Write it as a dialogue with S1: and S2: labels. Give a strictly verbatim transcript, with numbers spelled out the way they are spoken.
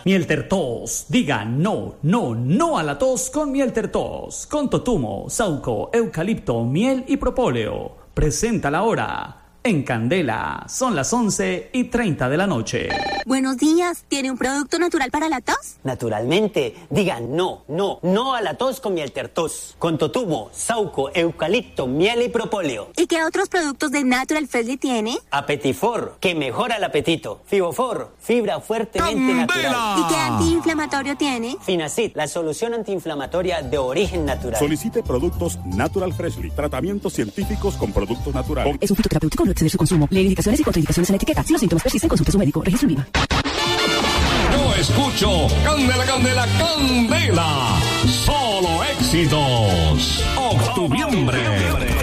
S1: Mielter Tos. Diga no, no, no a la tos con Mielter Tos. Con totumo, sauco, eucalipto, miel y propóleo. Presenta la hora. En Candela, son las once y treinta de la noche.
S2: Buenos días, ¿tiene un producto natural para la tos?
S3: Naturalmente, digan no, no, no a la tos con Mielter Tos. Con totumo, sauco, eucalipto, miel y propóleo.
S2: ¿Y qué otros productos de Natural Freshly tiene?
S3: Apetifor, que mejora el apetito. Fibofor, fibra fuertemente
S4: ¡Candela!
S3: natural.
S2: ¿Y qué antiinflamatorio tiene?
S3: Finacid, la solución antiinflamatoria de origen natural.
S4: Solicite productos Natural Freshly. Tratamientos científicos con productos naturales.
S5: Es un fitoterapéutico, no exceder su consumo. Lee indicaciones y contraindicaciones en la etiqueta. Si los síntomas persisten, consulte a su médico. Registro en viva.
S6: Yo escucho Candela, Candela, Candela. Solo éxitos. Octubiembre.